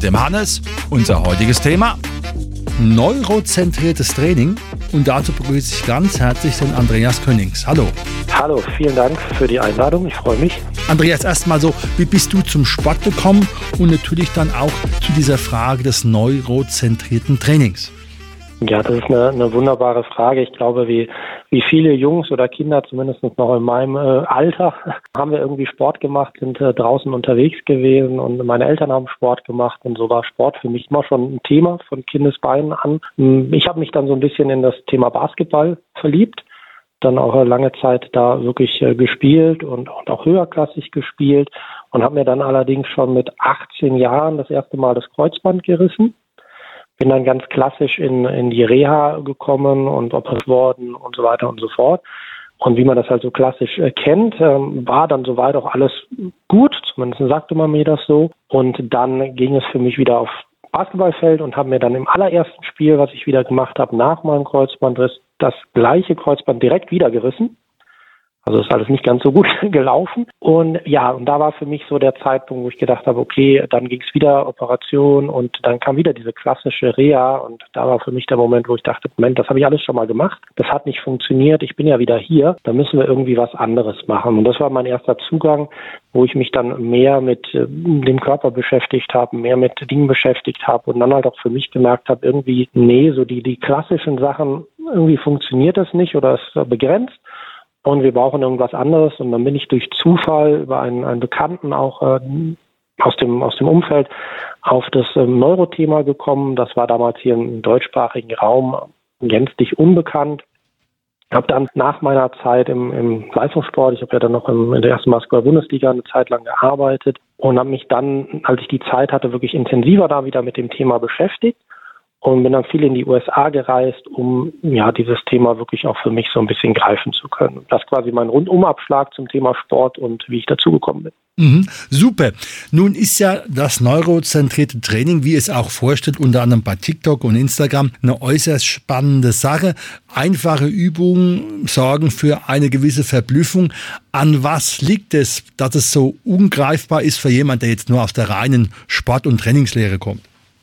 dem Hannes. Unser heutiges Thema: neurozentriertes Training. Und dazu begrüße ich ganz herzlich den Andreas Königs. Hallo. Hallo, vielen Dank für die Einladung. Ich freue mich. Andreas, erstmal so, wie bist du zum Sport gekommen und natürlich dann auch zu dieser Frage des neurozentrierten Trainings? Ja, das ist eine wunderbare Frage. Ich glaube, wie viele Jungs oder Kinder, zumindest noch in meinem Alter, haben wir irgendwie Sport gemacht, sind draußen unterwegs gewesen und meine Eltern haben Sport gemacht und so war Sport für mich immer schon ein Thema von Kindesbeinen an. Ich habe mich dann so ein bisschen in das Thema Basketball verliebt, dann auch lange Zeit da wirklich gespielt und auch höherklassig gespielt und habe mir dann allerdings schon mit 18 Jahren das erste Mal das Kreuzband gerissen. Bin dann ganz klassisch in die Reha gekommen und operiert worden und so weiter und so fort. Und wie man das halt so klassisch kennt, war dann soweit auch alles gut, zumindest sagte man mir das so. Und dann ging es für mich wieder auf Basketballfeld und habe mir dann im allerersten Spiel, was ich wieder gemacht habe, nach meinem Kreuzbandriss, das gleiche Kreuzband direkt wieder gerissen. Also ist alles nicht ganz so gut gelaufen. Und ja, und da war für mich so der Zeitpunkt, wo ich gedacht habe, okay, dann ging es wieder Operation und dann kam wieder diese klassische Reha. Und da war für mich der Moment, wo ich dachte, Moment, das habe ich alles schon mal gemacht. Das hat nicht funktioniert. Ich bin ja wieder hier. Da müssen wir irgendwie was anderes machen. Und das war mein erster Zugang, wo ich mich dann mehr mit dem Körper beschäftigt habe, mehr mit Dingen beschäftigt habe und dann halt auch für mich gemerkt habe, irgendwie, nee, so die klassischen Sachen, irgendwie funktioniert das nicht oder ist begrenzt. Und wir brauchen irgendwas anderes. Und dann bin ich durch Zufall über einen Bekannten auch aus dem Umfeld auf das Neurothema gekommen. Das war damals hier im deutschsprachigen Raum gänzlich unbekannt. Ich habe dann nach meiner Zeit im Leistungssport, ich habe ja dann noch in der ersten Basketball-Bundesliga eine Zeit lang gearbeitet und habe mich dann, als ich die Zeit hatte, wirklich intensiver da wieder mit dem Thema beschäftigt. Und bin dann viel in die USA gereist, um ja dieses Thema wirklich auch für mich so ein bisschen greifen zu können. Das ist quasi mein Rundumabschlag zum Thema Sport und wie ich dazugekommen bin. Super. Nun ist ja das neurozentrierte Training, wie es auch vorstellt, unter anderem bei TikTok und Instagram, eine äußerst spannende Sache. Einfache Übungen sorgen für eine gewisse Verblüffung. An was liegt es, dass es so ungreifbar ist für jemanden, der jetzt nur aus der reinen Sport- und Trainingslehre kommt?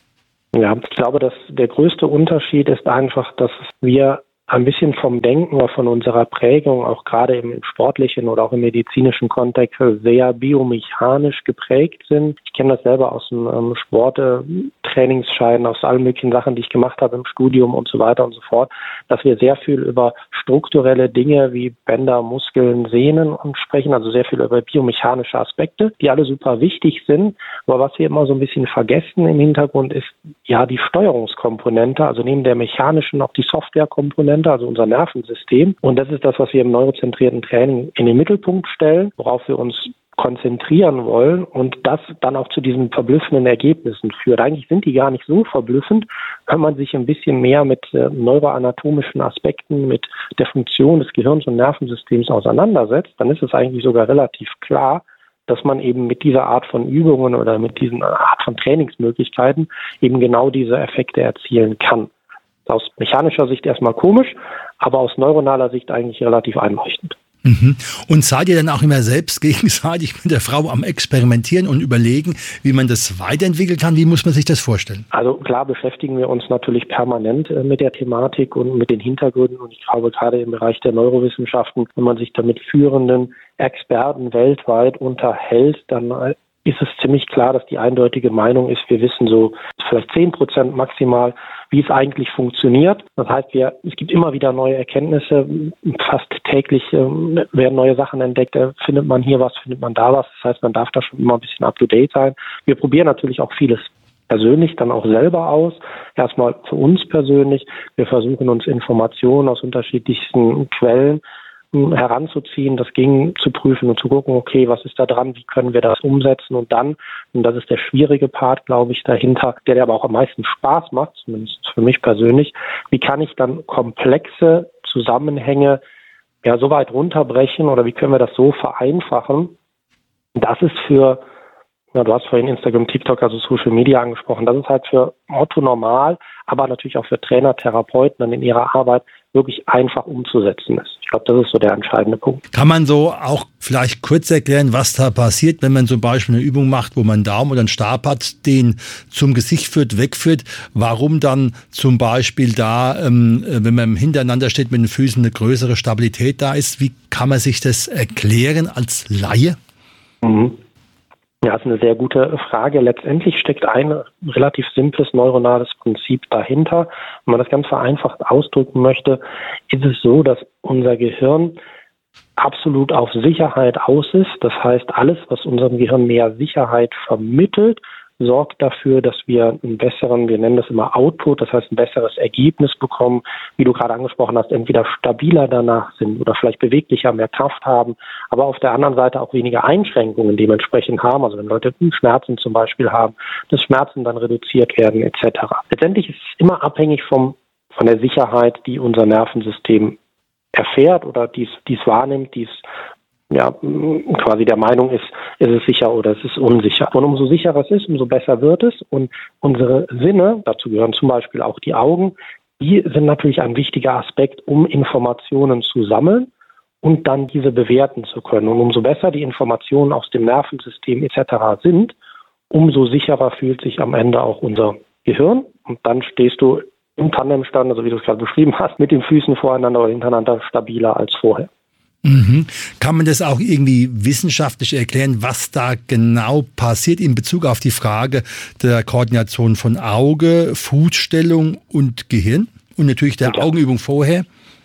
Ja, ich glaube, dass der größte Unterschied ist einfach, dass wir ein bisschen vom Denken oder von unserer Prägung, auch gerade im sportlichen oder auch im medizinischen Kontext, sehr biomechanisch geprägt sind. Ich kenne das selber aus dem Sport-Trainingsschein, aus allen möglichen Sachen, die ich gemacht habe im Studium und so weiter und so fort, dass wir sehr viel über strukturelle Dinge wie Bänder, Muskeln, Sehnen sprechen, also sehr viel über biomechanische Aspekte, die alle super wichtig sind. Aber was wir immer so ein bisschen vergessen im Hintergrund ist ja die Steuerungskomponente, also neben der mechanischen auch die Softwarekomponente, also unser Nervensystem. Und das ist das, was wir im neurozentrierten Training in den Mittelpunkt stellen, worauf wir uns konzentrieren wollen und das dann auch zu diesen verblüffenden Ergebnissen führt. Eigentlich sind die gar nicht so verblüffend, wenn man sich ein bisschen mehr mit neuroanatomischen Aspekten, mit der Funktion des Gehirns und Nervensystems auseinandersetzt, dann ist es eigentlich sogar relativ klar, dass man eben mit dieser Art von Übungen oder mit diesen Art von Trainingsmöglichkeiten eben genau diese Effekte erzielen kann. Aus mechanischer Sicht erstmal komisch, aber aus neuronaler Sicht eigentlich relativ einleuchtend. Und seid ihr dann auch immer selbst gegenseitig mit der Frau am Experimentieren und überlegen, wie man das weiterentwickeln kann? Wie muss man sich das vorstellen? Also klar beschäftigen wir uns natürlich permanent mit der Thematik und mit den Hintergründen. Und ich glaube, gerade im Bereich der Neurowissenschaften, wenn man sich da mit führenden Experten weltweit unterhält, dann ist es ziemlich klar, dass die eindeutige Meinung ist, wir wissen so vielleicht 10% maximal, wie es eigentlich funktioniert. Das heißt, es gibt immer wieder neue Erkenntnisse, fast täglich werden neue Sachen entdeckt, findet man hier was, findet man da was. Das heißt, man darf da schon immer ein bisschen up-to-date sein. Wir probieren natürlich auch vieles persönlich dann auch selber aus. Erstmal für uns persönlich. Wir versuchen uns Informationen aus unterschiedlichsten Quellen heranzuziehen, das Gegen zu prüfen und zu gucken, okay, was ist da dran, wie können wir das umsetzen und dann, und das ist der schwierige Part, glaube ich, dahinter, der aber auch am meisten Spaß macht, zumindest für mich persönlich, wie kann ich dann komplexe Zusammenhänge ja so weit runterbrechen oder wie können wir das so vereinfachen, dass es für, ja, du hast vorhin Instagram, TikTok, also Social Media angesprochen, das ist halt für Otto normal, aber natürlich auch für Trainer, Therapeuten dann in ihrer Arbeit wirklich einfach umzusetzen ist. Ich glaube, das ist so der entscheidende Punkt. Kann man so auch vielleicht kurz erklären, was da passiert, wenn man zum Beispiel eine Übung macht, wo man einen Daumen oder einen Stab hat, den zum Gesicht führt, wegführt, warum dann zum Beispiel da, wenn man hintereinander steht mit den Füßen, eine größere Stabilität da ist? Wie kann man sich das erklären als Laie? Ja, das ist eine sehr gute Frage. Letztendlich steckt ein relativ simples neuronales Prinzip dahinter. Wenn man das ganz vereinfacht ausdrücken möchte, ist es so, dass unser Gehirn absolut auf Sicherheit aus ist. Das heißt, alles, was unserem Gehirn mehr Sicherheit vermittelt, sorgt dafür, dass wir einen besseren, wir nennen das immer Output, das heißt ein besseres Ergebnis bekommen, wie du gerade angesprochen hast, entweder stabiler danach sind oder vielleicht beweglicher, mehr Kraft haben, aber auf der anderen Seite auch weniger Einschränkungen dementsprechend haben. Also wenn Leute Schmerzen zum Beispiel haben, dass Schmerzen dann reduziert werden etc. Letztendlich ist es immer abhängig von der Sicherheit, die unser Nervensystem erfährt oder dies wahrnimmt, quasi der Meinung ist es sicher oder es ist unsicher. Und umso sicherer es ist, umso besser wird es. Und unsere Sinne, dazu gehören zum Beispiel auch die Augen, die sind natürlich ein wichtiger Aspekt, um Informationen zu sammeln und dann diese bewerten zu können. Und umso besser die Informationen aus dem Nervensystem etc. sind, umso sicherer fühlt sich am Ende auch unser Gehirn. Und dann stehst du im Tandemstand, also wie du es gerade beschrieben hast, mit den Füßen voreinander oder hintereinander stabiler als vorher. Mhm. Kann man das auch irgendwie wissenschaftlich erklären, was da genau passiert in Bezug auf die Frage der Koordination von Auge, Fußstellung und Gehirn und natürlich der Augenübung vorher?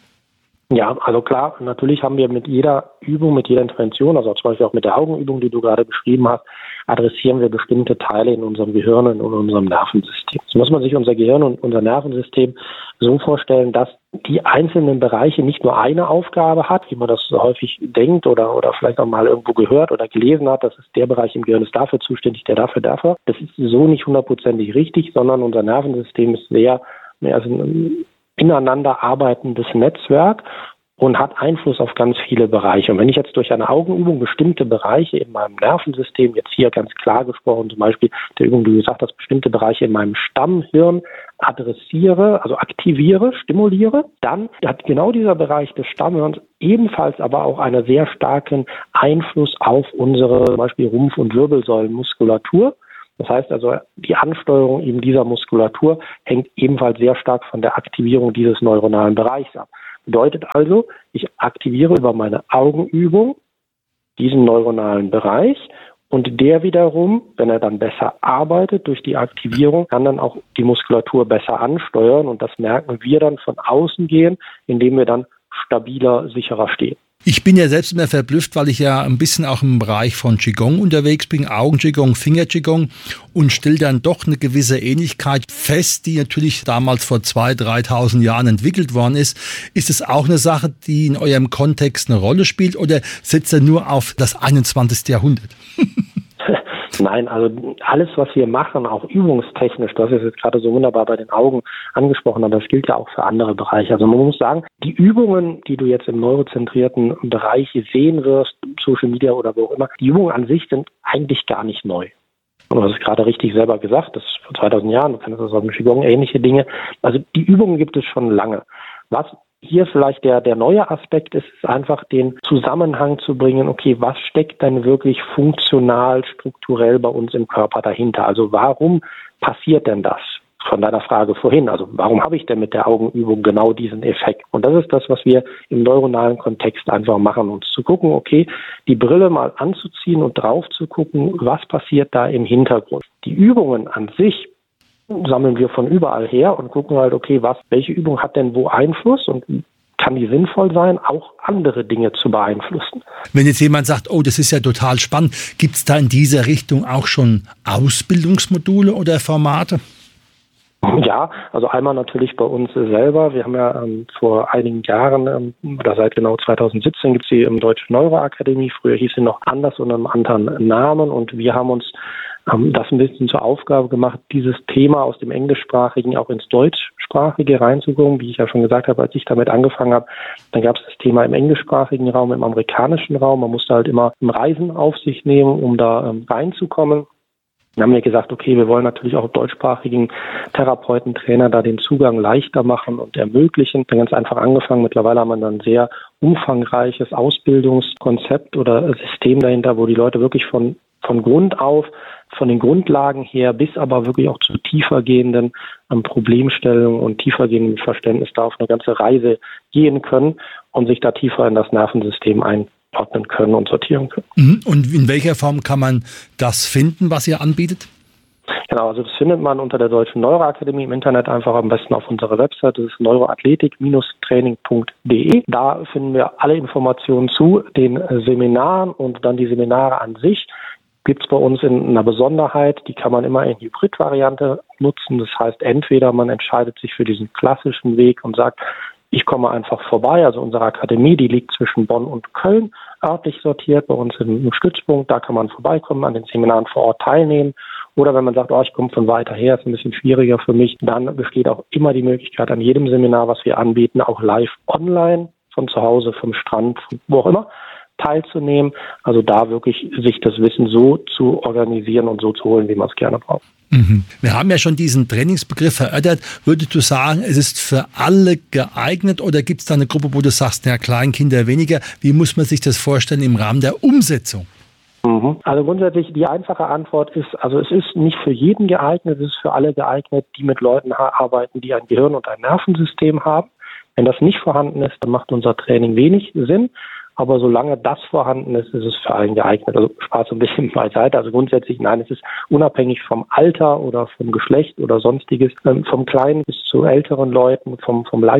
Ja, also klar, natürlich haben wir mit jeder Übung, mit jeder Intervention, also zum Beispiel auch mit der Augenübung, die du gerade beschrieben hast, adressieren wir bestimmte Teile in unserem Gehirn und in unserem Nervensystem. So muss man sich unser Gehirn und unser Nervensystem so vorstellen, dass die einzelnen Bereiche nicht nur eine Aufgabe hat, wie man das so häufig denkt oder vielleicht auch mal irgendwo gehört oder gelesen hat, das ist der Bereich im Gehirn ist dafür zuständig, der dafür. Das ist so nicht hundertprozentig richtig, sondern unser Nervensystem ist sehr also ein ineinander arbeitendes Netzwerk und hat Einfluss auf ganz viele Bereiche. Und wenn ich jetzt durch eine Augenübung bestimmte Bereiche in meinem Nervensystem, jetzt hier ganz klar gesprochen, zum Beispiel der Übung, die du gesagt hast, bestimmte Bereiche in meinem Stammhirn adressiere, also aktiviere, stimuliere, dann hat genau dieser Bereich des Stammhirns ebenfalls aber auch einen sehr starken Einfluss auf unsere zum Beispiel Rumpf- und Wirbelsäulenmuskulatur. Das heißt also, die Ansteuerung eben dieser Muskulatur hängt ebenfalls sehr stark von der Aktivierung dieses neuronalen Bereichs ab. Bedeutet also, ich aktiviere über meine Augenübung diesen neuronalen Bereich und der wiederum, wenn er dann besser arbeitet durch die Aktivierung, kann dann auch die Muskulatur besser ansteuern und das merken wir dann von außen gehen, indem wir dann stabiler, sicherer stehen. Ich bin ja selbst immer verblüfft, weil ich ja ein bisschen auch im Bereich von Qigong unterwegs bin, Augen-Qigong, Finger-Qigong und stelle dann doch eine gewisse Ähnlichkeit fest, die natürlich damals vor 2.000, 3.000 Jahren entwickelt worden ist. Ist es auch eine Sache, die in eurem Kontext eine Rolle spielt oder setzt ihr nur auf das 21. Jahrhundert? Nein, also alles, was wir machen, auch übungstechnisch, das ist jetzt gerade so wunderbar bei den Augen angesprochen, aber das gilt ja auch für andere Bereiche. Also man muss sagen, die Übungen, die du jetzt im neurozentrierten Bereich sehen wirst, Social Media oder wo auch immer, die Übungen an sich sind eigentlich gar nicht neu. Und du hast es gerade richtig selber gesagt, das ist vor 2000 Jahren, du kennst das aus dem Qigong, ähnliche Dinge. Also die Übungen gibt es schon lange. Was hier vielleicht der neue Aspekt ist einfach den Zusammenhang zu bringen, okay, was steckt denn wirklich funktional, strukturell bei uns im Körper dahinter? Also warum passiert denn das? Von deiner Frage vorhin, also warum habe ich denn mit der Augenübung genau diesen Effekt? Und das ist das, was wir im neuronalen Kontext einfach machen, uns zu gucken, okay, die Brille mal anzuziehen und drauf zu gucken, was passiert da im Hintergrund. Die Übungen an sich sammeln wir von überall her und gucken halt, okay, welche Übung hat denn wo Einfluss und kann die sinnvoll sein, auch andere Dinge zu beeinflussen. Wenn jetzt jemand sagt, oh, das ist ja total spannend, gibt es da in dieser Richtung auch schon Ausbildungsmodule oder Formate? Ja, also einmal natürlich bei uns selber. Wir haben ja vor einigen Jahren, oder seit genau 2017 gibt es die Deutsche Neuroakademie. Früher hieß sie noch anders unter einem anderen Namen und wir haben uns das ein bisschen zur Aufgabe gemacht, dieses Thema aus dem Englischsprachigen auch ins Deutschsprachige reinzugucken. Wie ich ja schon gesagt habe, als ich damit angefangen habe, dann gab es das Thema im englischsprachigen Raum, im amerikanischen Raum. Man musste halt immer ein Reisen auf sich nehmen, um da reinzukommen. Dann haben wir gesagt, okay, wir wollen natürlich auch deutschsprachigen Therapeuten, Trainer da den Zugang leichter machen und ermöglichen. Dann ganz einfach angefangen. Mittlerweile haben wir dann ein sehr umfangreiches Ausbildungskonzept oder System dahinter, wo die Leute wirklich von Grund auf, von den Grundlagen her bis aber wirklich auch zu tiefergehenden Problemstellungen und tiefergehendem Verständnis da auf eine ganze Reise gehen können und sich da tiefer in das Nervensystem einordnen können und sortieren können. Und in welcher Form kann man das finden, was ihr anbietet? Genau, also das findet man unter der Deutschen Neuroakademie im Internet, einfach am besten auf unserer Website, das ist neuroathletik-training.de. Da finden wir alle Informationen zu den Seminaren und dann die Seminare an sich. Gibt es bei uns in einer Besonderheit, die kann man immer in Hybrid-Variante nutzen. Das heißt, entweder man entscheidet sich für diesen klassischen Weg und sagt, ich komme einfach vorbei. Also unsere Akademie, die liegt zwischen Bonn und Köln, örtlich sortiert, bei uns im Stützpunkt. Da kann man vorbeikommen, an den Seminaren vor Ort teilnehmen. Oder wenn man sagt, ich komme von weiter her, ist ein bisschen schwieriger für mich, dann besteht auch immer die Möglichkeit, an jedem Seminar, was wir anbieten, auch live online, von zu Hause, vom Strand, wo auch immer, teilzunehmen. Also da wirklich sich das Wissen so zu organisieren und so zu holen, wie man es gerne braucht. Wir haben ja schon diesen Trainingsbegriff erörtert. Würdest du sagen, es ist für alle geeignet oder gibt es da eine Gruppe, wo du sagst, Kleinkinder weniger? Wie muss man sich das vorstellen im Rahmen der Umsetzung? Also grundsätzlich die einfache Antwort ist, also es ist nicht für jeden geeignet, es ist für alle geeignet, die mit Leuten arbeiten, die ein Gehirn und ein Nervensystem haben. Wenn das nicht vorhanden ist, dann macht unser Training wenig Sinn. Aber solange das vorhanden ist, ist es für einen geeignet. Also Spaß ein bisschen beiseite. Also grundsätzlich, nein, es ist unabhängig vom Alter oder vom Geschlecht oder sonstiges, vom Kleinen bis zu älteren Leuten, vom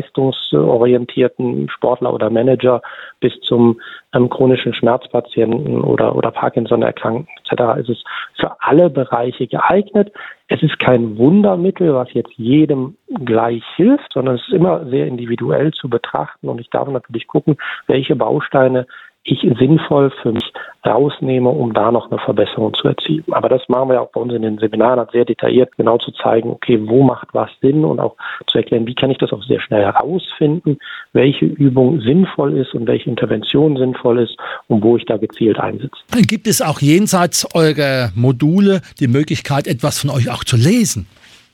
leistungsorientierten Sportler oder Manager bis zum chronischen Schmerzpatienten oder Parkinson-Erkrankten etc. ist es für alle Bereiche geeignet. Es ist kein Wundermittel, was jetzt jedem gleich hilft, sondern es ist immer sehr individuell zu betrachten und ich darf natürlich gucken, welche Bausteine ich sinnvoll für mich rausnehme, um da noch eine Verbesserung zu erzielen. Aber das machen wir auch bei uns in den Seminaren, sehr detailliert genau zu zeigen, okay, wo macht was Sinn und auch zu erklären, wie kann ich das auch sehr schnell herausfinden, welche Übung sinnvoll ist und welche Intervention sinnvoll ist und wo ich da gezielt einsetze. Gibt es auch jenseits eurer Module die Möglichkeit, etwas von euch auch zu lesen?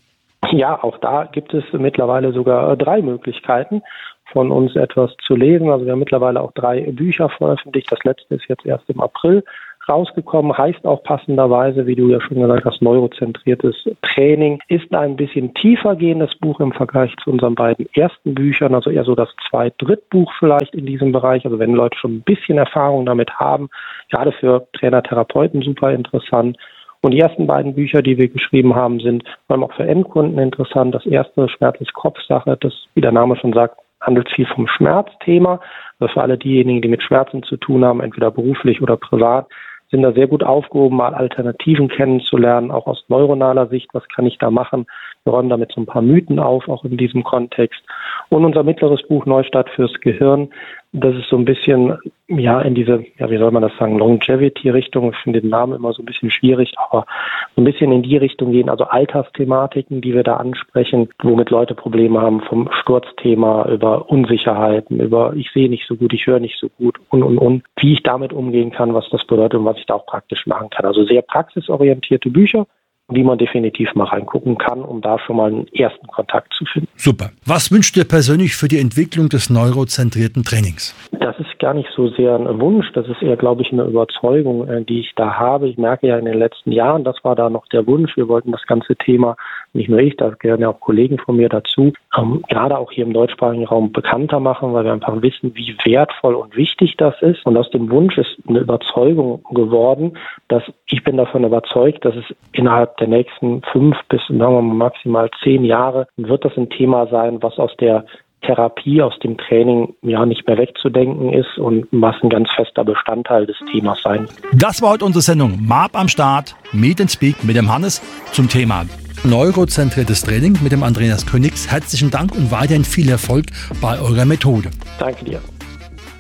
Ja, auch da gibt es mittlerweile sogar 3 Möglichkeiten, von uns etwas zu lesen. Also wir haben mittlerweile auch 3 Bücher veröffentlicht. Das letzte ist jetzt erst im April rausgekommen, heißt auch passenderweise, wie du ja schon gesagt hast, neurozentriertes Training. Ist ein bisschen tiefer gehendes Buch im Vergleich zu unseren beiden ersten Büchern, also eher so das 2., 3. Buch vielleicht in diesem Bereich. Also wenn Leute schon ein bisschen Erfahrung damit haben, gerade für Trainer, Therapeuten super interessant. Und die ersten beiden Bücher, die wir geschrieben haben, sind vor allem auch für Endkunden interessant. Das erste, Schmerz ist Kopfsache, das, wie der Name schon sagt, handelt viel vom Schmerzthema. Also für alle diejenigen, die mit Schmerzen zu tun haben, entweder beruflich oder privat, sind da sehr gut aufgehoben, mal Alternativen kennenzulernen, auch aus neuronaler Sicht. Was kann ich da machen? Wir räumen damit so ein paar Mythen auf, auch in diesem Kontext. Und unser mittleres Buch Neustart fürs Gehirn, das ist so ein bisschen, in diese, wie soll man das sagen, Longevity-Richtung. Ich finde den Namen immer so ein bisschen schwierig, aber so ein bisschen in die Richtung gehen. Also Altersthematiken, die wir da ansprechen, womit Leute Probleme haben, vom Sturzthema über Unsicherheiten, über ich sehe nicht so gut, ich höre nicht so gut und. Wie ich damit umgehen kann, was das bedeutet und was ich da auch praktisch machen kann. Also sehr praxisorientierte Bücher, die man definitiv mal reingucken kann, um da schon mal einen ersten Kontakt zu finden. Super. Was wünscht ihr persönlich für die Entwicklung des neurozentrierten Trainings? Das ist gar nicht so sehr ein Wunsch, das ist eher, glaube ich, eine Überzeugung, die ich da habe. Ich merke ja in den letzten Jahren, das war da noch der Wunsch, wir wollten das ganze Thema, nicht nur ich, da gehören ja auch Kollegen von mir dazu, gerade auch hier im deutschsprachigen Raum bekannter machen, weil wir einfach wissen, wie wertvoll und wichtig das ist. Und aus dem Wunsch ist eine Überzeugung geworden, dass ich bin davon überzeugt, dass es innerhalb der nächsten 5 bis, sagen wir mal, maximal 10 Jahre wird das ein Thema sein, was aus der Therapie, aus dem Training nicht mehr wegzudenken ist und was ein ganz fester Bestandteil des Themas sein wird. Das war heute unsere Sendung MAP am Start, Meet and Speak mit dem Hannes zum Thema neurozentriertes Training mit dem Andreas Königs. Herzlichen Dank und weiterhin viel Erfolg bei eurer Methode. Danke dir.